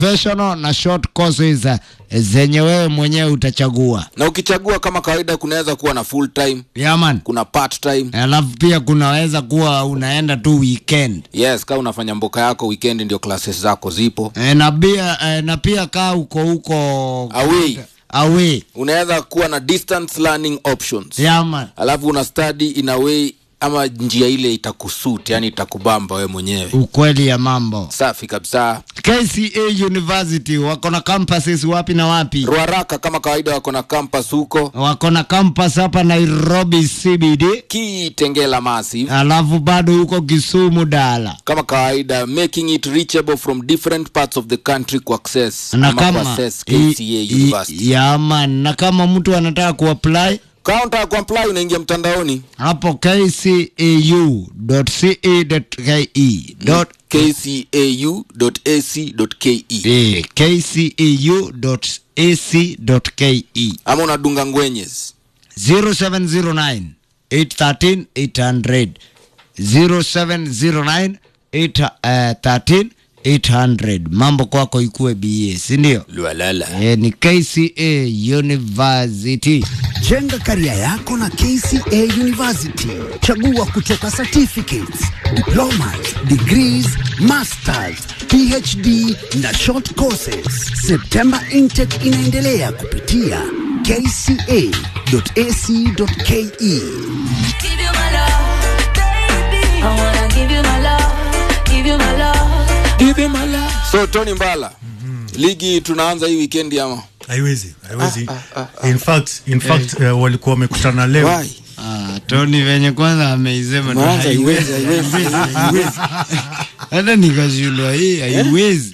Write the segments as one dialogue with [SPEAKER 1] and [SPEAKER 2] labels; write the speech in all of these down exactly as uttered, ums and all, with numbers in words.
[SPEAKER 1] professional na short courses uh, zenye wewe mwenyewe utachagua.
[SPEAKER 2] Na ukichagua kama kawaida kunaweza kuwa na full time.
[SPEAKER 1] Yeah man.
[SPEAKER 2] Kuna part time.
[SPEAKER 1] Alafu pia kunaweza kuwa unaenda tu weekend.
[SPEAKER 2] Yes, kama unafanya mboka yako weekend ndio classes zako zipo.
[SPEAKER 1] E, na pia e, na pia kaa uko huko
[SPEAKER 2] away.
[SPEAKER 1] Away.
[SPEAKER 2] Unaweza kuwa na distance learning options.
[SPEAKER 1] Yeah man.
[SPEAKER 2] Alafu una study in a way ama njia ile itakusuit, yani itakubamba wewe mwenyewe.
[SPEAKER 1] Ukweli ya mambo.
[SPEAKER 2] Safi kabisa.
[SPEAKER 1] K C A University wako na campuses wapi na wapi?
[SPEAKER 2] Ruaraka kama kawaida wako na campus huko.
[SPEAKER 1] Wako na campus hapa Nairobi C B D.
[SPEAKER 2] Kitengela Massive.
[SPEAKER 1] Alafu bado huko Kisumu Dala.
[SPEAKER 2] Kama kawaida making it reachable from different parts of the country to access
[SPEAKER 1] na kama
[SPEAKER 2] access K C A University.
[SPEAKER 1] Ya man, na kama mtu anataka kuapply
[SPEAKER 2] counter kuapply unaingia mtandaoni
[SPEAKER 1] hapo k c a u dot c a dot k e
[SPEAKER 2] k c a u dot a c dot k e
[SPEAKER 1] eh k c a u dot a c dot k e
[SPEAKER 2] ama unadunga ngwenyes
[SPEAKER 1] zero seven zero nine eight one three eight hundred zero seven zero nine eight one three eight hundred. Mambo kwako ikue B A, si ndio?
[SPEAKER 2] Lualala.
[SPEAKER 1] Eh, ni K C A University.
[SPEAKER 3] Jenga career yako na K C A University. Chagua kutoka certificates, diplomas, degrees, masters, P H D na short courses. September intake inaendelea kupitia k c a dot a c dot k e.
[SPEAKER 4] Give you my love, baby. I wanna give you my love, give you my love.
[SPEAKER 2] Give him a love. So Tony Mbala, mm-hmm. Ligi tunaanza hii weekend ama?
[SPEAKER 5] Haiwezi, haiwezi. Ah, ah, ah, in fact, in fact hey. uh, walikuwa wamekutana leo.
[SPEAKER 2] Why?
[SPEAKER 1] Ah, Tony venye kwanza ameisema
[SPEAKER 2] na haiwezi, haiwezi, haiwezi.
[SPEAKER 1] Hata nikashindwa hii haiwezi.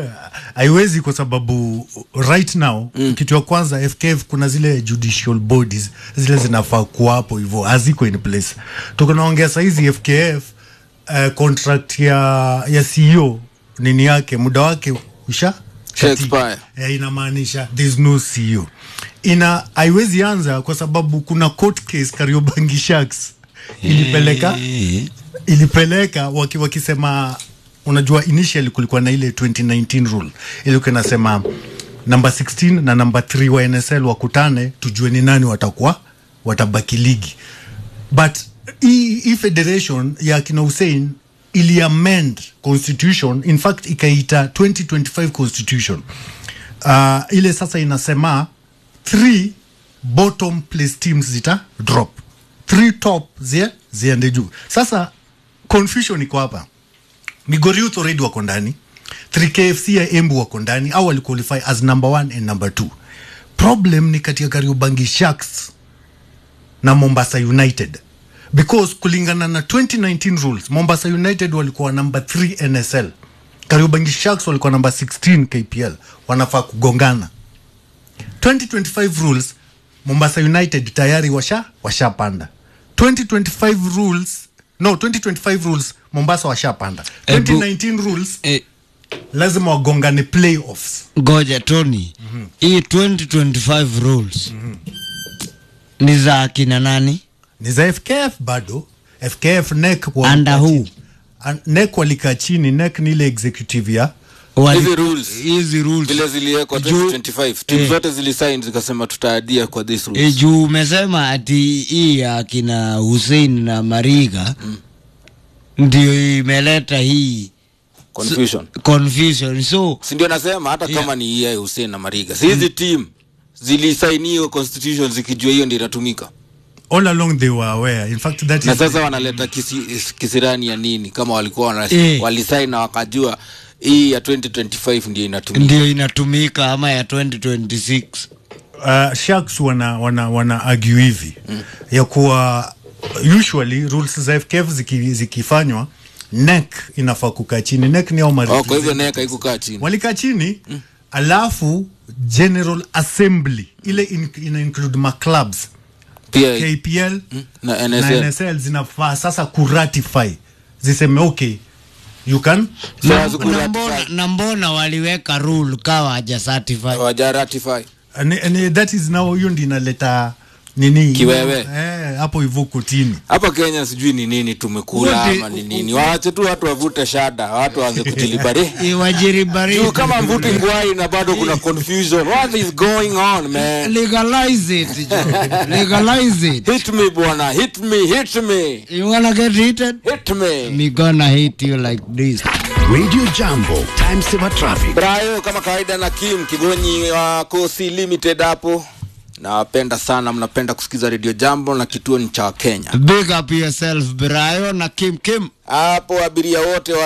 [SPEAKER 5] Haiwezi kwa sababu right now mm. kitu ya kwanza F K F kuna zile judicial bodies zile zinafaa kuwa hapo hivyo haziko in place. Tunaongea saa hizi F K F uh, contract ya ya C E O nini yake muda wake usha
[SPEAKER 2] expire.
[SPEAKER 5] Eh, inamaanisha there's no C E O. Ina haiwezi anza kwa sababu kuna court case Kariobangi Sharks ilipeleka ilipeleka waki, wakisema unajua initially kulikuwa na ile twenty nineteen rule ilikuwa inasema number sixteen na number three wa N S L wakutane tujue ni nani watakuwa watabaki ligi, but hii federation ya kina Hussein ili amend constitution, in fact ikaita twenty twenty-five constitution. Uh, ile sasa inasema three bottom place teams zita drop, three top zia ziende juu. Sasa confusion iko hapa. Migori Youth already wako ndani, three K F C ya Embu wako ndani, au wali qualify as number one and number two. Problem ni katika Kariobangi Sharks na Mombasa United, because kulingana na twenty nineteen rules Mombasa United walikuwa number three N S L, Kariobangi Sharks walikuwa number sixteen K P L, wanafaa kugongana. twenty twenty-five rules Mombasa United tayari washa washapanda. twenty twenty-five rules no twenty twenty-five rules Mombasa washapanda. twenty nineteen rules
[SPEAKER 1] eh,
[SPEAKER 5] lazima wagongane playoffs.
[SPEAKER 1] Goja Tony, mm-hmm. Hii twenty twenty-five rules mm-hmm. ni za akina nani?
[SPEAKER 5] Ni za F K F bado. F K F N E C
[SPEAKER 1] under who?
[SPEAKER 5] N E C walika chini. N E C ni ile executive ya
[SPEAKER 2] hizi rules.
[SPEAKER 1] Hizi rules
[SPEAKER 2] vile ziliwekwa twenty twenty-five timu eh, zote zilisign zikasema tutaadia kwa this rules.
[SPEAKER 1] Eh, juu umesema ati hii akina Hussein na Mariga mm. ndio imeleta hii
[SPEAKER 2] confusion.
[SPEAKER 1] So, confusion. So
[SPEAKER 2] si ndio nasema hata yeah. kama ni hii Hussein na Mariga, si hizi mm. team zilisainiwa constitution zikijua hiyo ndio inatumika.
[SPEAKER 5] All along they were aware. In fact that
[SPEAKER 2] na
[SPEAKER 5] is
[SPEAKER 2] sasa wanaleta kisi, kisirani ya nini kama walikuwa wana eh. walisign na wakajua hii ya twenty twenty-five ndio inatumika.
[SPEAKER 1] Ndio inatumika ama ya twenty twenty-six.
[SPEAKER 5] Uh, Sharks wana wana wana argue hivi mm. ya kuwa usually rules za F K F ziki, zikifanywa N E C inafaa kukaa chini. N E C ni au
[SPEAKER 2] oh, kwa hivyo N E C haikukaa chini.
[SPEAKER 5] Walikaa chini mm. alafu General Assembly ile in, ina include ma clubs
[SPEAKER 2] P
[SPEAKER 5] K P L
[SPEAKER 2] mm. na N S L,
[SPEAKER 5] na N S L zinafaa sasa kuratify, ziseme okay you can
[SPEAKER 1] so, na, na, mbona, na mbona waliweka rule kawa haja certify
[SPEAKER 2] haja ratify
[SPEAKER 5] and, and that is now hiyo ndio inaleta nini
[SPEAKER 2] Kiwewe.
[SPEAKER 5] eh hapo hivyo kotini.
[SPEAKER 2] Hapa Kenya sijui ni nini tumekula
[SPEAKER 1] Wote-
[SPEAKER 2] ama ni nini. Waache tu watu wavute shada, watu waanze kujilibare.
[SPEAKER 1] Iwajiribari.
[SPEAKER 2] Juu kama mvuti ngwai na bado kuna confusion. What is going on, man?
[SPEAKER 1] Legalize it, Joe. Legalize it.
[SPEAKER 2] Hit me bwana, hit me, hit me.
[SPEAKER 1] You wanna get heated?
[SPEAKER 2] Hit me.
[SPEAKER 1] Me gonna hit you like this.
[SPEAKER 3] Radio Jambo, time saver traffic.
[SPEAKER 2] Brayo kama kawaida na Kim Kigonyi wa Kosi Limited hapo. Nawapenda sana, mnapenda kusikiza Radio Jambo na kituo ni cha Kenya.
[SPEAKER 1] Big up yourself, Brayo na Kim Kim.
[SPEAKER 2] Hapo abiria wote wa